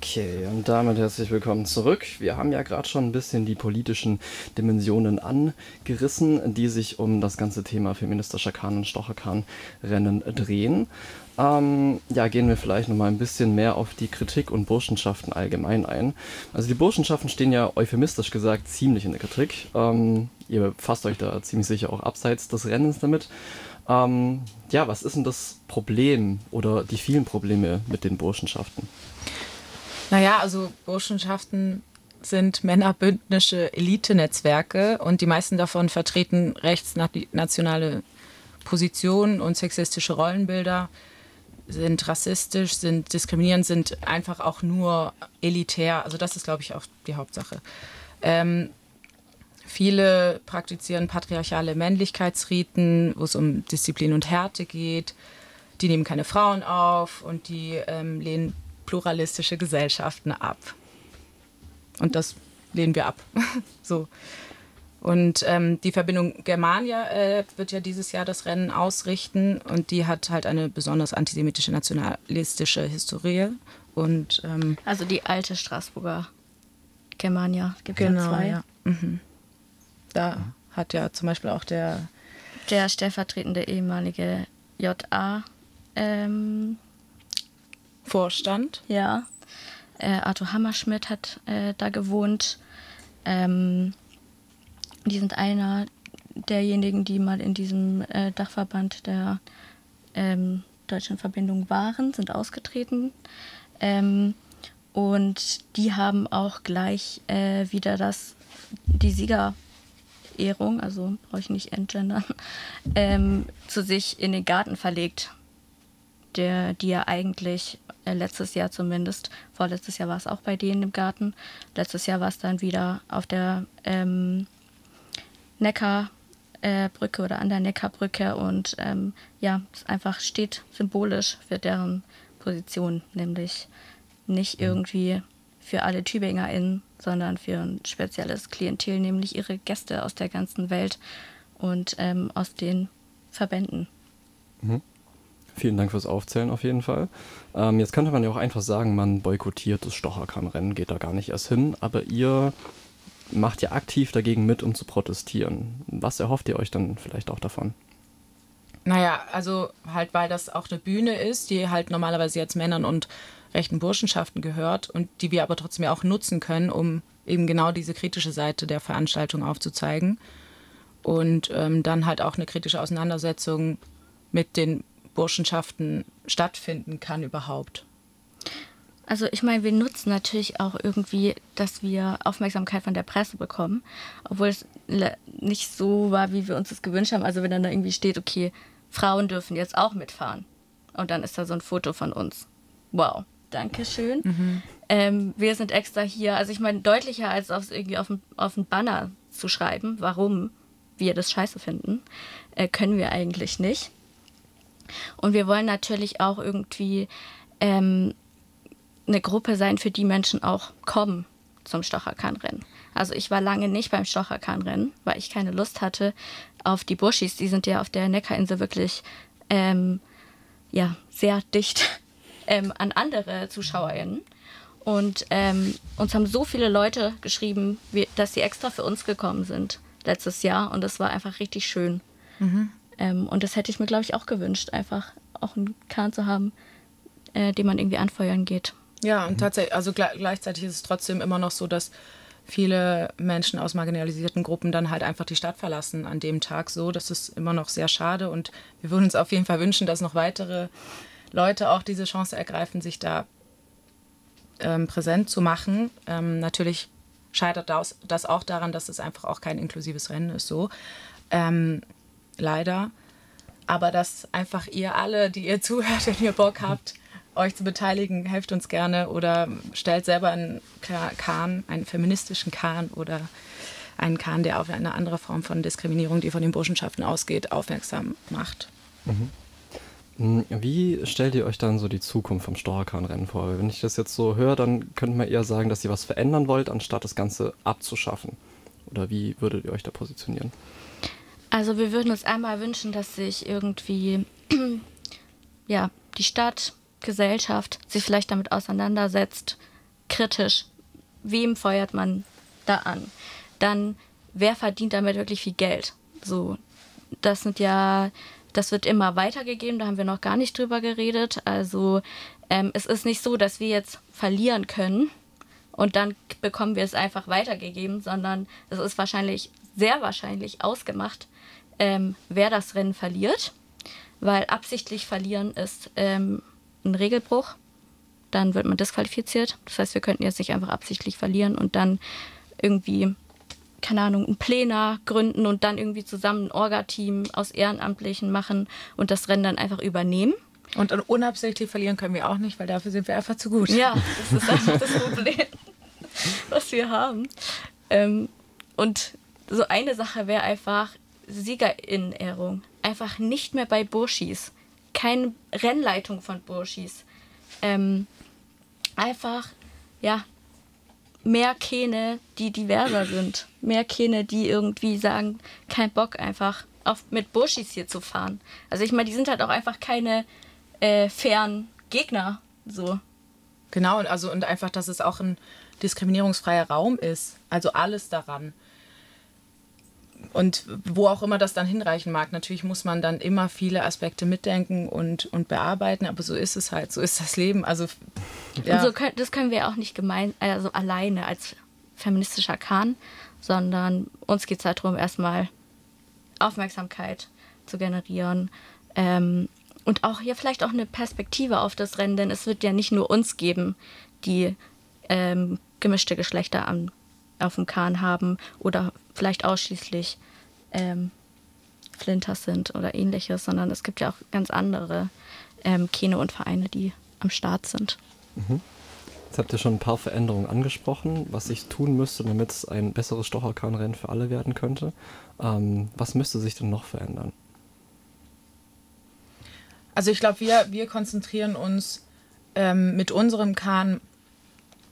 Okay, und damit herzlich willkommen zurück. Wir haben ja gerade schon ein bisschen die politischen Dimensionen angerissen, die sich um das ganze Thema feministischer Kahn- und Stocherkahn-Rennen drehen. Ja, gehen wir vielleicht nochmal ein bisschen mehr auf die Kritik und Burschenschaften allgemein ein. Also die Burschenschaften stehen ja euphemistisch gesagt ziemlich in der Kritik. Ihr fasst euch da ziemlich sicher auch abseits des Rennens damit. Ja, was ist denn das Problem oder die vielen Probleme mit den Burschenschaften? Naja, also Burschenschaften sind männerbündnische Elitenetzwerke und die meisten davon vertreten rechtsnationale Positionen und sexistische Rollenbilder, sind rassistisch, sind diskriminierend, sind einfach auch nur elitär. Also das ist, glaube ich, auch die Hauptsache. Viele praktizieren patriarchale Männlichkeitsriten, wo es um Disziplin und Härte geht. Die nehmen keine Frauen auf und die lehnen pluralistische Gesellschaften ab. Und das lehnen wir ab. So. Und die Verbindung Germania wird ja dieses Jahr das Rennen ausrichten und die hat halt eine besonders antisemitische, nationalistische Historie. Und, also die alte Straßburger Germania, es gibt ja zwei. Ja. Mhm. Da hat ja zum Beispiel auch der stellvertretende ehemalige JA Vorstand. Ja, Arthur Hammerschmidt hat da gewohnt. Die sind einer derjenigen, die mal in diesem Dachverband der Deutschen Verbindung waren, sind ausgetreten. Und die haben auch gleich wieder die Siegerehrung, also brauche ich nicht entgendern, zu sich in den Garten verlegt. Die ja eigentlich letztes Jahr zumindest, vorletztes Jahr war es auch bei denen im Garten, letztes Jahr war es dann wieder auf der Neckarbrücke oder an der Neckarbrücke und es einfach steht symbolisch für deren Position, nämlich nicht irgendwie für alle TübingerInnen, sondern für ein spezielles Klientel, nämlich ihre Gäste aus der ganzen Welt und aus den Verbänden. Mhm. Vielen Dank fürs Aufzählen auf jeden Fall. Jetzt könnte man ja auch einfach sagen, man boykottiert das Stocherkahn-Rennen, geht da gar nicht erst hin, aber ihr macht ja aktiv dagegen mit, um zu protestieren. Was erhofft ihr euch dann vielleicht auch davon? Naja, also halt, weil das auch eine Bühne ist, die halt normalerweise jetzt Männern und rechten Burschenschaften gehört und die wir aber trotzdem auch nutzen können, um eben genau diese kritische Seite der Veranstaltung aufzuzeigen und dann halt auch eine kritische Auseinandersetzung mit den Burschenschaften stattfinden kann überhaupt. Also ich meine, wir nutzen natürlich auch irgendwie, dass wir Aufmerksamkeit von der Presse bekommen, obwohl es nicht so war, wie wir uns das gewünscht haben. Also wenn dann da irgendwie steht, okay, Frauen dürfen jetzt auch mitfahren und dann ist da so ein Foto von uns. Wow, danke schön. Mhm. Wir sind extra hier, also ich meine, deutlicher als irgendwie auf ein Banner zu schreiben, warum wir das scheiße finden, können wir eigentlich nicht. Und wir wollen natürlich auch irgendwie eine Gruppe sein, für die Menschen auch kommen zum Stocherkahn-Rennen. Also ich war lange nicht beim Stocherkahn-Rennen, weil ich keine Lust hatte auf die Burschis. Die sind ja auf der Neckarinsel wirklich sehr dicht an andere ZuschauerInnen. Und uns haben so viele Leute geschrieben, dass sie extra für uns gekommen sind letztes Jahr. Und das war einfach richtig schön. Mhm. Und das hätte ich mir, glaube ich, auch gewünscht, einfach auch einen Kahn zu haben, den man irgendwie anfeuern geht. Ja, und tatsächlich, also gleichzeitig ist es trotzdem immer noch so, dass viele Menschen aus marginalisierten Gruppen dann halt einfach die Stadt verlassen an dem Tag so. Das ist immer noch sehr schade und wir würden uns auf jeden Fall wünschen, dass noch weitere Leute auch diese Chance ergreifen, sich da präsent zu machen. Natürlich scheitert das auch daran, dass es einfach auch kein inklusives Rennen ist so. Leider. Aber dass einfach ihr alle, die ihr zuhört, wenn ihr Bock habt, euch zu beteiligen, helft uns gerne oder stellt selber einen Kahn, einen feministischen Kahn oder einen Kahn, der auf eine andere Form von Diskriminierung, die von den Burschenschaften ausgeht, aufmerksam macht. Mhm. Wie stellt ihr euch dann so die Zukunft vom Stocherkahn-Rennen vor? Wenn ich das jetzt so höre, dann könnte man eher sagen, dass ihr was verändern wollt, anstatt das Ganze abzuschaffen. Oder wie würdet ihr euch da positionieren? Also wir würden uns einmal wünschen, dass sich irgendwie die Stadt, Gesellschaft sich vielleicht damit auseinandersetzt, kritisch, wem feuert man da an? Dann, wer verdient damit wirklich viel Geld? So, das wird immer weitergegeben, da haben wir noch gar nicht drüber geredet. Also es ist nicht so, dass wir jetzt verlieren können und dann bekommen wir es einfach weitergegeben, sondern es ist sehr wahrscheinlich ausgemacht, wer das Rennen verliert, weil absichtlich verlieren ist ein Regelbruch. Dann wird man disqualifiziert. Das heißt, wir könnten jetzt nicht einfach absichtlich verlieren und dann irgendwie, keine Ahnung, ein Plenum gründen und dann irgendwie zusammen ein Orga-Team aus Ehrenamtlichen machen und das Rennen dann einfach übernehmen. Und unabsichtlich verlieren können wir auch nicht, weil dafür sind wir einfach zu gut. Ja, das ist einfach das Problem, was wir haben. Und so eine Sache wäre einfach SiegerInnen-Ehrung. Einfach nicht mehr bei Burschis. Keine Rennleitung von Burschis. Einfach, ja, mehr Kähne, die diverser sind. Mehr Kähne, die irgendwie sagen, kein Bock einfach mit Burschis hier zu fahren. Also ich meine, die sind halt auch einfach keine fairen Gegner. So. Genau, und einfach, dass es auch ein diskriminierungsfreier Raum ist. Also alles daran. Und wo auch immer das dann hinreichen mag, natürlich muss man dann immer viele Aspekte mitdenken und bearbeiten, aber so ist es halt, so ist das Leben. Also, ja. Und das können wir auch nicht alleine als feministischer Kahn, sondern uns geht es halt darum, erstmal Aufmerksamkeit zu generieren und auch hier vielleicht auch eine Perspektive auf das Rennen, denn es wird ja nicht nur uns geben, die gemischte Geschlechter auf dem Kahn haben oder vielleicht ausschließlich Flinters sind oder ähnliches, sondern es gibt ja auch ganz andere Kähne und Vereine, die am Start sind. Jetzt habt ihr schon ein paar Veränderungen angesprochen, was sich tun müsste, damit es ein besseres Stocherkahnrennen für alle werden könnte. Was müsste sich denn noch verändern? Also ich glaube, wir konzentrieren uns mit unserem Kahn